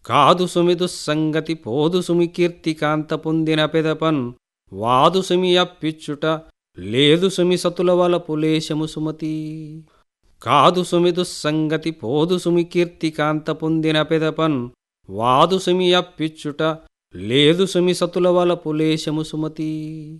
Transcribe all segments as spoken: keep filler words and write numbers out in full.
కాదు సుమి దుస్సంగతి పోదు సుమి కీర్తి కాంత పొందిన పెదపన్ వాదు సుమి అప్పిచ్చుట లేదు సుమి సతుల వలపు లేశము సుమతి. కాదు సుమి దుస్సంగతి పోదు సుమి కీర్తి కాంత పొందిన పెదపన్ వాదు సుమి అప్పిచ్చుట లేదు సుమి సతుల వలపు లేశము సుమతి.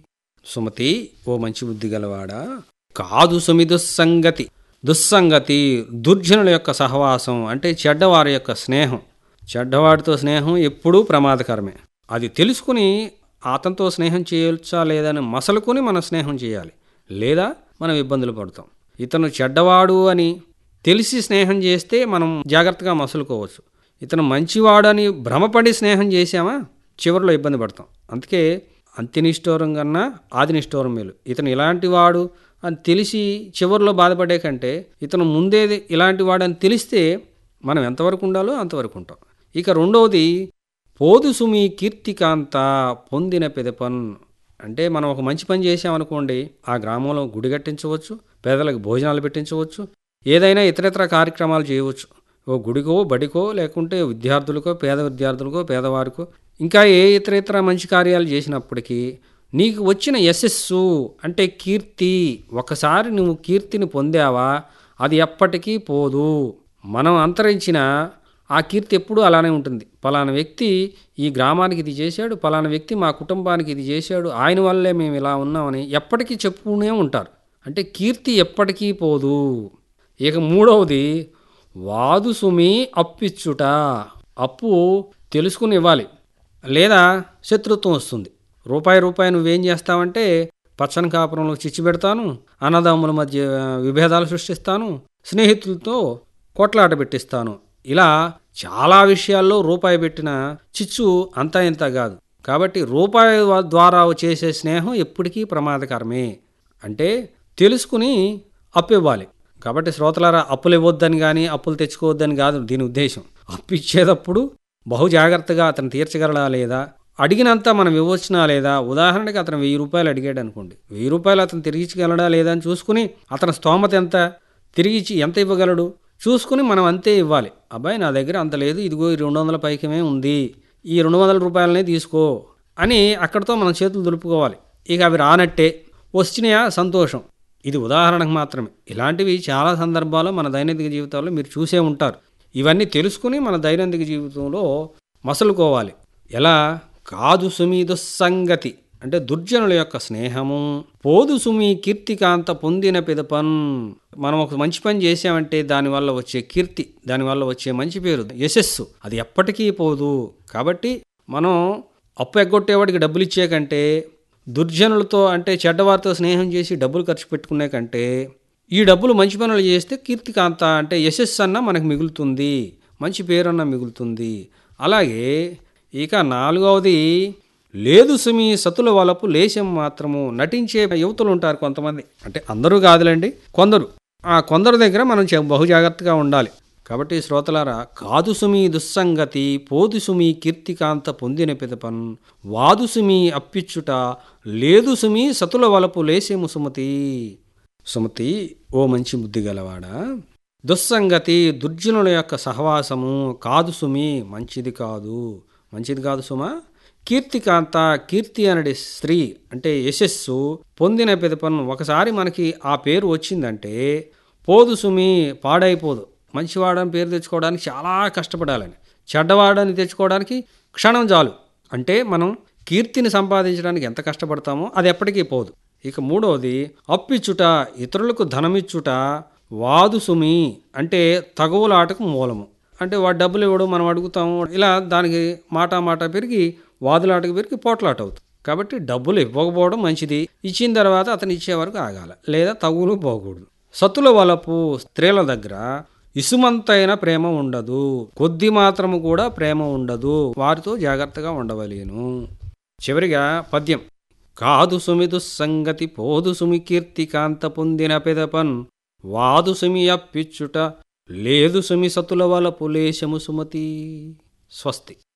సుమతి, ఓ మంచి బుద్ధి గలవాడా, కాదు సుమి దుస్సంగతి. దుస్సంగతి దుర్జనుల యొక్క సహవాసం, అంటే చెడ్డవారి యొక్క స్నేహం. చెడ్డవాడితో స్నేహం ఎప్పుడూ ప్రమాదకరమే. అది తెలుసుకుని అతనితో స్నేహం చేయొచ్చా లేదని మసలుకొని మనం స్నేహం చేయాలి, లేదా మనం ఇబ్బందులు పడతాం. ఇతను చెడ్డవాడు అని తెలిసి స్నేహం చేస్తే మనం జాగ్రత్తగా మసలుకోవచ్చు. ఇతను మంచివాడు అని భ్రమపడి స్నేహం చేశామా చివరిలో ఇబ్బంది పడతాం. అందుకే అంత్యనిష్ఠూరం కన్నా ఆదినిష్ఠూరం మేలు. ఇతను ఇలాంటి వాడు అని తెలిసి చివరిలో బాధపడే కంటే ఇతను ముందే ఇలాంటి వాడు అని తెలిస్తే మనం ఎంతవరకు ఉండాలో అంతవరకు ఉంటాం. ఇక రెండవది పోదు సుమి కీర్తికాంత పొందిన పెదపన్. అంటే మనం ఒక మంచి పని చేసామనుకోండి, ఆ గ్రామంలో గుడి కట్టించవచ్చు, పేదలకు భోజనాలు పెట్టించవచ్చు, ఏదైనా ఇతరితర కార్యక్రమాలు చేయవచ్చు. ఓ గుడికో బడికో లేకుంటే విద్యార్థులకో పేద విద్యార్థులకో పేదవారికో ఇంకా ఏ ఇతర ఇతర మంచి కార్యాలు చేసినప్పటికీ నీకు వచ్చిన యశస్సు అంటే కీర్తి, ఒకసారి నువ్వు కీర్తిని పొందావా అది ఎప్పటికీ పోదు. మనం అంతరించిన ఆ కీర్తి ఎప్పుడూ అలానే ఉంటుంది. పలానా వ్యక్తి ఈ గ్రామానికి ఇది చేశాడు, పలానా వ్యక్తి మా కుటుంబానికి ఇది చేశాడు, ఆయన వల్లే మేము ఇలా ఉన్నామని ఎప్పటికీ చెప్పుకునే ఉంటారు. అంటే కీర్తి ఎప్పటికీ పోదు. ఇక మూడవది వాదు సుమి అప్పిచ్చుట. అప్పు తెలుసుకుని ఇవ్వాలి, లేదా శత్రుత్వం వస్తుంది. రూపాయి రూపాయి నువ్వేం చేస్తావంటే పచ్చని కాపురంలో చిచ్చు పెడతాను, అన్నదమ్ముల మధ్య విభేదాలు సృష్టిస్తాను, స్నేహితులతో కొట్లాట పెట్టిస్తాను. ఇలా చాలా విషయాల్లో రూపాయి పెట్టిన చిచ్చు అంతా ఇంత కాదు. కాబట్టి రూపాయి ద్వారా చేసే స్నేహం ఎప్పటికీ ప్రమాదకరమే. అంటే తెలుసుకుని అప్పు ఇవ్వాలి. కాబట్టి శ్రోతలారా, అప్పులు ఇవ్వద్దని కానీ అప్పులు తెచ్చుకోవద్దని కాదు దీని ఉద్దేశం. అప్పు ఇచ్చేటప్పుడు బహు జాగ్రత్తగా అతను తీర్చగలడా లేదా, అడిగినంత మనం ఇవ్వచ్చినా లేదా. ఉదాహరణకి అతను వెయ్యి రూపాయలు అడిగాడు అనుకోండి, వెయ్యి రూపాయలు అతను తిరిగిచ్చగలడా లేదా అని చూసుకుని అతని స్తోమత ఎంత, తిరిగిచ్చి ఎంత ఇవ్వగలడు చూసుకుని మనం అంతే ఇవ్వాలి. అబ్బాయి నా దగ్గర అంత లేదు, ఇదిగో ఈ రెండు వందల పైకమే ఉంది, ఈ రెండు వందల రూపాయలనే తీసుకో అని అక్కడితో మనం చేతులు దులుపుకోవాలి. ఇక అవి రానట్టే, వచ్చినాయా సంతోషం. ఇది ఉదాహరణకు మాత్రమే. ఇలాంటివి చాలా సందర్భాల్లో మన దైనందిక జీవితాల్లో మీరు చూసే ఉంటారు. ఇవన్నీ తెలుసుకుని మన దైనందిక జీవితంలో మసలుకోవాలి. ఎలా? కాదు సుమి దుస్సంగతి అంటే దుర్జనుల యొక్క స్నేహము, పోదు సుమి కీర్తికాంత పొందిన పెదపన్. మనం ఒక మంచి పని చేసామంటే దానివల్ల వచ్చే కీర్తి, దానివల్ల వచ్చే మంచి పేరు, యశస్సు అది ఎప్పటికీ పోదు. కాబట్టి మనం అప్పు ఎగ్గొట్టేవాడికి డబ్బులు ఇచ్చే కంటే, దుర్జనులతో అంటే చెడ్డవారితో స్నేహం చేసి డబ్బులు ఖర్చు పెట్టుకునే కంటే, ఈ డబ్బులు మంచి పనులు చేస్తే కీర్తికాంత అంటే యశస్సు అన్న మనకు మిగులుతుంది, మంచి పేరన్న మిగులుతుంది. అలాగే ఇక నాలుగవది లేదు సుమి సతుల వలపు లేశం మాత్రము. నటించే యువతులు ఉంటారు కొంతమంది, అంటే అందరూ కాదులేండి, కొందరు. ఆ కొందరు దగ్గర మనం బహు జాగ్రత్తగా ఉండాలి. కాబట్టి శ్రోతలారా, కాదు సుమి దుస్సంగతి పోదు సుమి కీర్తికాంత పొందిన పెదపన్ వాదు సుమి అప్పిచ్చుట లేదు సుమి సతుల వలపు లేశము సుమతి. సుమతి, ఓ మంచి బుద్ధి గలవాడా, దుస్సంగతి దుర్జనుల యొక్క సహవాసము కాదు సుమి, మంచిది కాదు, మంచిది కాదు సుమా. కీర్తికాంత, కీర్తి అనడి స్త్రీ అంటే యశస్సు పొందిన పెదపన్. ఒకసారి మనకి ఆ పేరు వచ్చిందంటే పోదు సుమి, పాడైపోదు. మంచివాడని పేరు తెచ్చుకోవడానికి చాలా కష్టపడాలని, చెడ్డవాడని తెచ్చుకోవడానికి క్షణం చాలు. అంటే మనం కీర్తిని సంపాదించడానికి ఎంత కష్టపడతామో అది ఎప్పటికీ పోదు. ఇక మూడవది అప్పిచ్చుట, ఇతరులకు ధనమిచ్చుట. వాదు సుమి అంటే తగువులాటకు మూలము. అంటే వాడు డబ్బులు ఇవ్వడం, మనం అడుగుతాము, ఇలా దానికి మాట మాట పెరిగి వాదులాటకు పెరిగి పోట్లాట అవుతుంది. కాబట్టి డబ్బులు ఇవ్వకపోవడం మంచిది, ఇచ్చిన తర్వాత అతను ఇచ్చే వరకు ఆగాల, లేదా తగులు పోకూడదు. సతుల వలపు స్త్రీల దగ్గర ఇసుమంతైన ప్రేమ ఉండదు, కొద్ది మాత్రము కూడా ప్రేమ ఉండదు, వారితో జాగ్రత్తగా ఉండవలేను. చివరిగా పద్యం. కాదు సుమి దుస్సంగతి పోదు సుమి కీర్తికాంత పొందిన పెదపన్ వాదు సుమి అప్పిచ్చుట లేదు సుమి సతుల వలపు లేశము సుమతి. స్వస్తి.